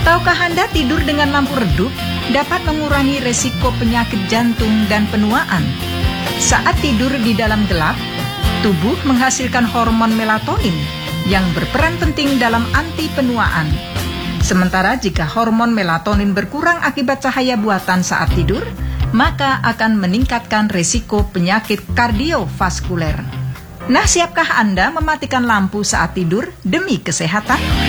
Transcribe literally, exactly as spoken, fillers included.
Tahukah Anda tidur dengan lampu redup dapat mengurangi resiko penyakit jantung dan penuaan? Saat tidur di dalam gelap, tubuh menghasilkan hormon melatonin yang berperan penting dalam anti penuaan. Sementara jika hormon melatonin berkurang akibat cahaya buatan saat tidur, maka akan meningkatkan resiko penyakit kardiovaskuler. Nah, siapkah Anda mematikan lampu saat tidur demi kesehatan?